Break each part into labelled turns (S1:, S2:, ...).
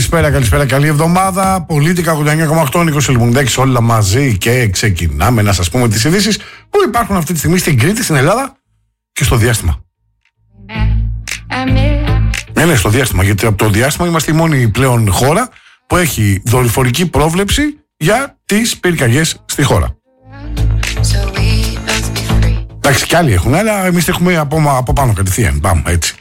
S1: Καλησπέρα, καλή εβδομάδα. Πολίτικα 89,8, Νίκος Ελμουνδέκης, όλα μαζί και ξεκινάμε να σας πούμε τις ειδήσεις που υπάρχουν αυτή τη στιγμή στην Κρήτη, στην Ελλάδα και στο διάστημα. Ναι, στο διάστημα, γιατί από το διάστημα είμαστε η μόνη πλέον χώρα που έχει δορυφορική πρόβλεψη για τις πυρκαγιές στη χώρα. Εντάξει, κι άλλοι έχουν, αλλά εμείς έχουμε από πάνω κατευθείαν. Πάμε έτσι.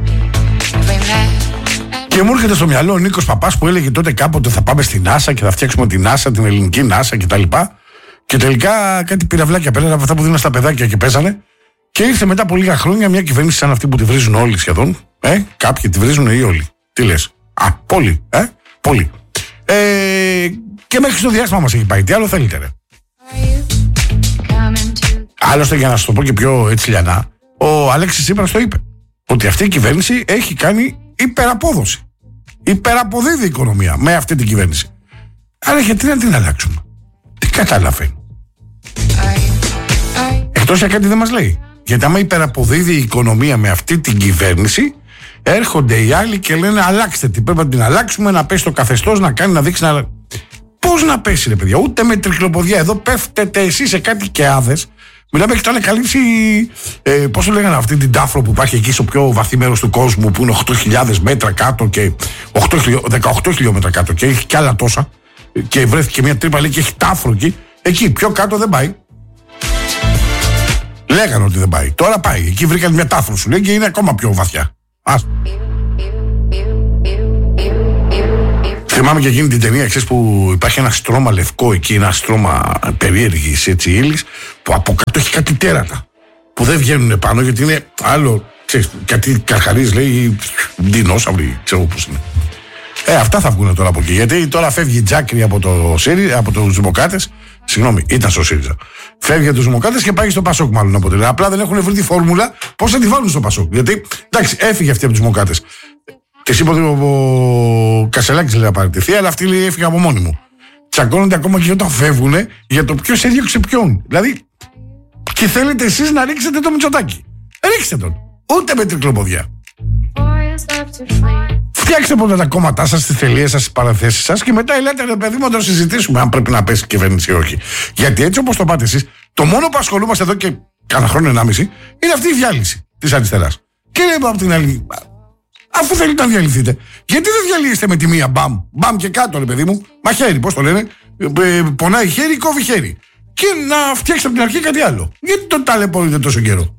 S1: Και μου έρχεται στο μυαλό ο Νίκος Παπάς που έλεγε τότε κάποτε θα πάμε στη NASA και θα φτιάξουμε την NASA, την ελληνική NASA κτλ. Και τελικά κάτι πυραυλάκια πέρα από αυτά που δίνουν στα παιδάκια και παίζανε. Και ήρθε μετά από λίγα χρόνια μια κυβέρνηση σαν αυτή που τη βρίζουν όλοι σχεδόν. Κάποιοι τη βρίζουν ή όλοι. Τι λες? Πολλοί. Πολλοί. Και μέχρι στο διάστημα μας έχει πάει. Τι άλλο θέλετε, ρε? Άλλωστε, για να σου το πω και πιο έτσι λιανά, ο Αλέξης Τσίπρας το είπε. Ότι αυτή η κυβέρνηση έχει κάνει υπεραπόδοση. Υπεραποδίδει η οικονομία με αυτή την κυβέρνηση. Άρα γιατί να την αλλάξουμε? Τι καταλαβαίνει? Εκτός για κάτι δεν μας λέει. Γιατί άμα υπεραποδίδει η οικονομία με αυτή την κυβέρνηση, έρχονται οι άλλοι και λένε αλλάξτε την. Πρέπει να την αλλάξουμε, να πέσει το καθεστώς, να κάνει, να δείξει να. Πώς να πέσει, ρε παιδιά? Ούτε με τρικλοποδιά. Εδώ πέφτετε εσείς σε κάτι κεάδες. Μιλάμε, έχετε ανακαλύψει, πώς το λέγανε, αυτή την τάφρο που υπάρχει εκεί στο πιο βαθύ μέρος του κόσμου, που είναι 8.000 μέτρα κάτω και 18 χιλιόμετρα κάτω και έχει κι άλλα τόσα. Και βρέθηκε μια τρύπα, λέει, και έχει τάφρο εκεί. Εκεί πιο κάτω δεν πάει. Λέγανε ότι δεν πάει. Τώρα πάει. Εκεί βρήκαν μια τάφρο, σου λέει, και είναι ακόμα πιο βαθιά. Θυμάμαι και εκείνη την ταινία, ξέρεις, που υπάρχει ένα στρώμα λευκό εκεί, ένα στρώμα περίεργης έτσι ύλης, που από κάτω έχει κάτι τέρατα που δεν βγαίνουν πάνω γιατί είναι άλλο, ξέρεις, κάτι καρχαρίες, λέει, δεινόσαυροι, ξέρω πώς είναι. Αυτά θα βγουν τώρα από εκεί, γιατί τώρα φεύγει η Τζάκρη από τους Δημοκράτες. Συγγνώμη, ήταν στο ΣΥΡΙΖΑ. Φεύγει από τους Δημοκράτες και πάει στο Πασόκ, μάλλον αποτελεί. Απλά δεν έχουν βρει τη φόρμουλα πώς θα τη βάλουν στο Πασόκ. Γιατί, εντάξει, έφυγε αυτή από τους Δημοκράτες. Και εσύ είπατε ο Κασελάκης λέει να παραιτηθεί, αλλά αυτή λέει έφυγε από μόνη μου. Τσακώνονται ακόμα και όταν φεύγουν για το ποιος έδιωξε ποιον. Δηλαδή, και θέλετε εσείς να ρίξετε το Μητσοτάκη. Ρίξτε τον. Ούτε με τρικλοποδιά. Φτιάξτε πρώτα τα κόμματά σας, τις τελείες σας, τις παραθέσεις σας και μετά ελάτε, ρε παιδί μου, να το συζητήσουμε αν πρέπει να πέσει η κυβέρνηση ή όχι. Γιατί έτσι όπως το πάτε εσείς, το μόνο που ασχολούμαστε εδώ και κάνα χρόνο 1,5 είναι αυτή η διάλυση της αριστεράς. Και λέμε από την άλλη. Αφού θέλετε να διαλυθείτε, γιατί δεν διαλύεστε με τη μία μπαμ και κάτω, ρε παιδί μου, μαχαίρι, πώς το λένε, πονάει χέρι, κόβει χέρι. Και να φτιάξετε από την αρχή κάτι άλλο. Γιατί το ταλαιπωρείτε τόσο καιρό?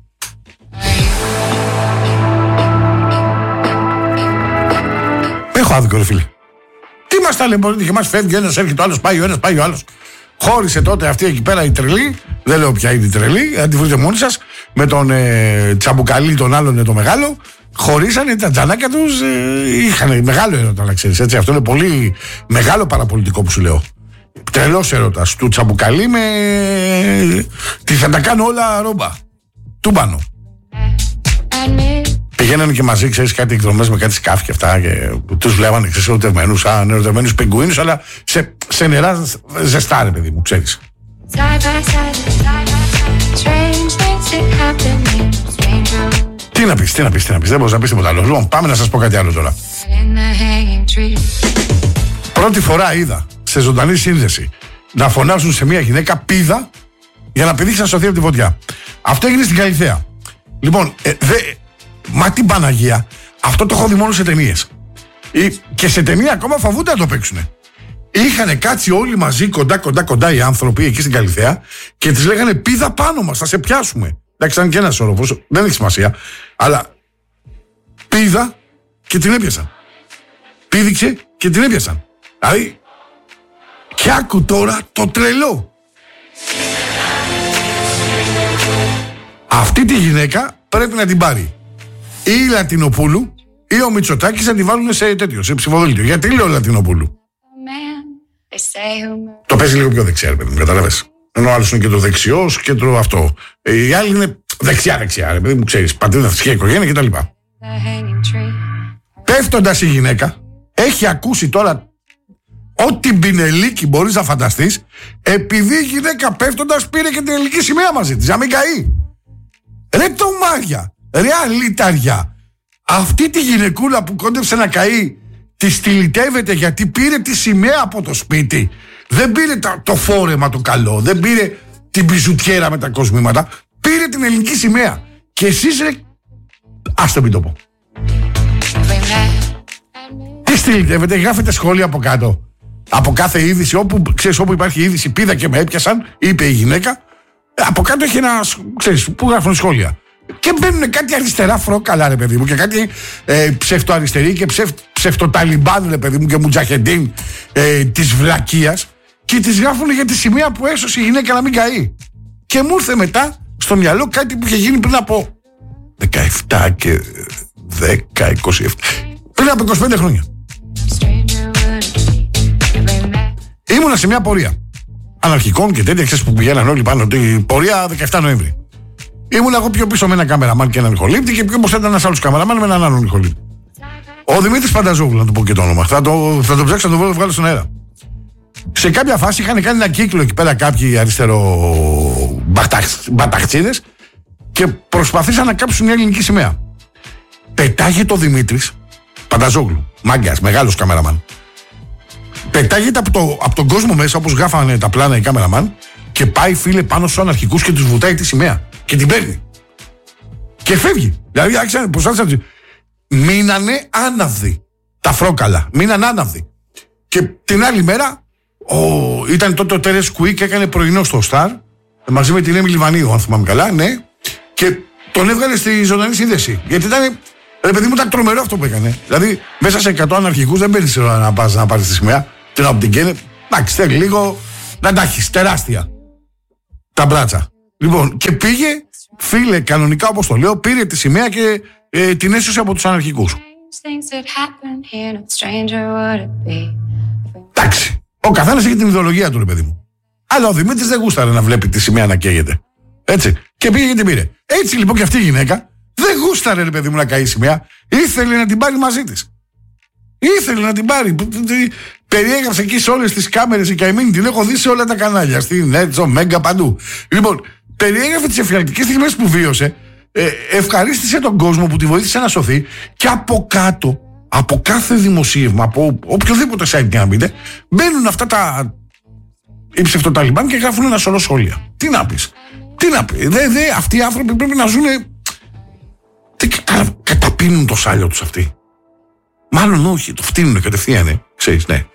S1: Έχω άδικο, ρε φίλε. Τι μας ταλαιπωρείτε και μας φεύγει ένας, έρχεται ο άλλος, πάει ο ένας, πάει ο άλλος. Χώρισε τότε αυτή εκεί πέρα η τρελή, δεν λέω ποια είναι η τρελή, αν τη βρείτε μόνοι σας, με τον Τσαμπουκαλί, τον άλλον το μεγάλο. Χωρίσανε τα τζανάκια τους, είχαν μεγάλο έρωτα, να ξέρεις, έτσι. Αυτό είναι πολύ μεγάλο παραπολιτικό που σου λέω. Τρελός έρωτας του Τσαμπουκαλί με. Τι θα τα κάνω όλα ρόμπα. Τούμπανο. Πηγαίνανε και μαζί, ξέρεις, κάτι εκδρομές με κάτι σκάφη και αυτά. Και τους βλέπανε, ξέρεις, ερωτευμένους, σαν ερωτευμένους πιγκουίνους, αλλά σε νερά ζεστά, ρε παιδί μου, ξέρεις. Τι να πεις, δεν μπορείς να πεις τίποτα άλλο. Λοιπόν, πάμε να σας πω κάτι άλλο τώρα. Πρώτη φορά είδα σε ζωντανή σύνδεση να φωνάζουν σε μια γυναίκα πίδα για να πηδήξει να σωθεί από τη φωτιά. Αυτό έγινε στην Καλιθέα. Λοιπόν, μα την Παναγία, αυτό το έχω δει μόνο σε ταινίες. Και σε ταινία ακόμα φοβούνται να το παίξουνε. Είχανε κάτσει όλοι μαζί κοντά οι άνθρωποι εκεί στην Καλιθέα και τις λέγανε πίδα πάνω μας, θα σε πιάσουμε. Εντάξει, ήταν και ένας όροφος, δεν έχει σημασία. Αλλά πήδα και την έπιασαν. Πήδηξε και την έπιασαν. Δηλαδή, και άκου τώρα το τρελό. Αυτή τη γυναίκα πρέπει να την πάρει ή η Λατινοπούλου ή ο Μητσοτάκης να την βάλουν σε τέτοιο, σε ψηφοδέλτιο. Γιατί λέω Λατινοπούλου? Το παίζει λίγο πιο δεξιά, παιδί μου, κατάλαβες. Ενώ ο άλλος είναι και το δεξιός και το αυτό. Οι άλλοι είναι δεξιά, ρε παιδί μου, ξέρεις, πατρίδα, θρησκεία, οικογένεια κτλ. Πέφτοντας η γυναίκα, έχει ακούσει τώρα ό,τι μπινελίκι μπορείς να φανταστείς, επειδή η γυναίκα πέφτοντας πήρε και την ελληνική σημαία μαζί της, να μην καεί. Ρε τομάρια, ρε αλήταρια, αυτή τη γυναικούλα που κόντεψε να καεί τη στυλιτεύεται γιατί πήρε τη σημαία από το σπίτι. Δεν πήρε το φόρεμα το καλό, δεν πήρε την πιζουτιέρα με τα κοσμήματα. Πήρε την ελληνική σημαία. Και εσείς ρε, ας το μην το πω. Τι στυλιτεύεται, γράφετε σχόλια από κάτω. Από κάθε είδηση, όπου υπάρχει είδηση, πήδα και με έπιασαν, είπε η γυναίκα. Από κάτω έχει ένα, ξέρεις, που γράφουν σχόλια. Και μπαίνουν κάτι αριστερά φρόκαλα, ρε παιδί μου, και κάτι ψευτοαριστερή και ψευτοταλιμπάν, ρε παιδί μου, και μουτζαχεντίν της βλακείας, και τις γράφουν για τη σημαία που έσωσε η γυναίκα να μην καεί. Και μου ήρθε μετά στο μυαλό κάτι που είχε γίνει πριν από 17 και 10, 27. Πριν από 25 χρόνια. Ήμουνα σε μια πορεία αναρχικών και τέτοια, ξέρεις, που πηγαίναν όλοι πάνω. Την πορεία 17 Νοέμβρη. Ήμουν εγώ πιο πίσω με έναν κάμεραμαν και έναν ηχολήπτη, και πιο μπροστά ήταν ένας άλλος κάμεραμαν με έναν άλλον ηχολήπτη. Ο Δημήτρης Πανταζόγλου, να του πω και το όνομα. Θα το ψάξω να το βγάλω στον αέρα. Σε κάποια φάση είχαν κάνει ένα κύκλο εκεί πέρα κάποιοι αριστερό μπαταχτσίδες και προσπαθήσαν να κάψουν μια ελληνική σημαία. Πετάγεται ο Δημήτρης Πανταζόγλου, μάγκας, μεγάλος κάμεραμαν. Πετάγεται από τον κόσμο μέσα, όπως γράφανε τα πλάνα οι κάμεραμαν, και πάει, φίλε, πάνω στους αναρχικούς και τους βουτάει τη σημαία. Και την παίρνει. Και φεύγει. Δηλαδή, άρχισαν, προσπάθησαν. Μείνανε άναυδοι. Τα φρόκαλα. Μείνανε άναυδοι. Και την άλλη μέρα, ήταν τότε ο Τέρες Κουί και έκανε πρωινό στο Σταρ, μαζί με την Έμιλη Βανίου, αν θυμάμαι καλά, ναι. Και τον έβγαλε στη ζωντανή σύνδεση. Γιατί ήταν, ρε παιδί μου, ήταν τρομερό αυτό που έκανε. Δηλαδή, μέσα σε 100 αναρχικούς δεν μπαίνεις να πας να πάρεις τη σημαία. Την από την καίνε. Εντάξει, θέλει λίγο να τα έχεις τεράστια τα μπράτσα. Λοιπόν, και πήγε, φίλε, κανονικά όπως το λέω, πήρε τη σημαία και την έσωσε από τους αναρχικούς. Εντάξει, ο καθένας έχει την ιδεολογία του, ρε παιδί μου. Αλλά ο Δημήτρης δεν γούσταρε να βλέπει τη σημαία να καίγεται. Έτσι. Και πήγε και την πήρε. Έτσι λοιπόν και αυτή η γυναίκα δεν γούσταρε, ρε παιδί μου, να καεί η σημαία. Ήθελε να την πάρει μαζί της. Ήθελε να την πάρει. Περιέγραψε εκεί σε όλες τις κάμερες η καημένη. Την έχω δει σε όλα τα κανάλια. Στην Έτσο, Μέγκα, παντού. Λοιπόν, περιέγραφε τις εφιαλτικές στιγμές που βίωσε. Ευχαρίστησε τον κόσμο που τη βοήθησε να σωθεί. Και από κάτω, από κάθε δημοσίευμα, από οποιοδήποτε site και να μπείτε, μπαίνουν αυτά τα ψευτοταλιμπάν και γράφουν ένα σωρό σχόλια. Τι να πεις. Τι να πει. Αυτοί οι άνθρωποι πρέπει να ζουν. Καταπίνουν το σάλιο τους αυτοί. Μάλλον όχι, το φτύνουν κατευθείαν, ξέρεις, ναι.